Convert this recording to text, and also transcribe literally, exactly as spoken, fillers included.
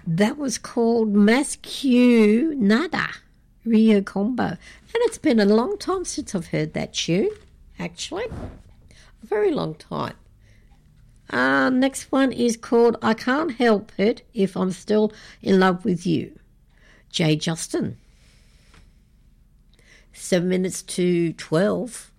That was called Mas Q Nada, Rio Combo. And it's been a long time since I've heard that tune, actually. A very long time. Uh, next one is called I Can't Help It If I'm Still in Love with You, Jay Justin. Seven minutes to twelve.